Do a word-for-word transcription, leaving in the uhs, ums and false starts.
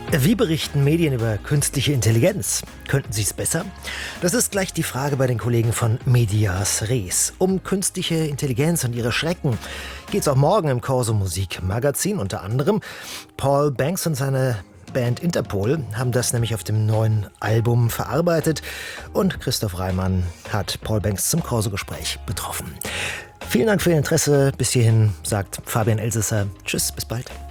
Wie berichten Medien über künstliche Intelligenz? Könnten sie es besser? Das ist gleich die Frage bei den Kollegen von Medias Res. Um künstliche Intelligenz und ihre Schrecken geht es auch morgen im Corso Musik Magazin. Unter anderem Paul Banks und seine Band Interpol haben das nämlich auf dem neuen Album verarbeitet. Und Christoph Reimann hat Paul Banks zum Corso-Gespräch betroffen. Vielen Dank für Ihr Interesse. Bis hierhin sagt Fabian Elsässer. Tschüss, bis bald.